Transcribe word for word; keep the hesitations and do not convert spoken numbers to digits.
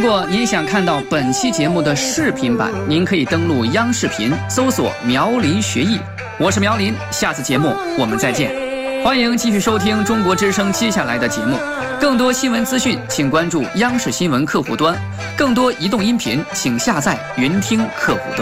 果您想看到本期节目的视频版，您可以登录央视频搜索苗林学艺。我是苗林，下次节目我们再见。欢迎继续收听中国之声接下来的节目。更多新闻资讯，请关注央视新闻客户端；更多移动音频，请下载云听客户端。